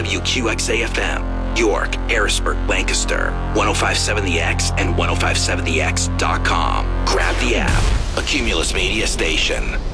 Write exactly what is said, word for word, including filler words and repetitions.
W Q X A F M, York, Harrisburg, Lancaster, ten fifty-seven The X and ten fifty-seven the X dot com. Grab the app. A Cumulus Media station.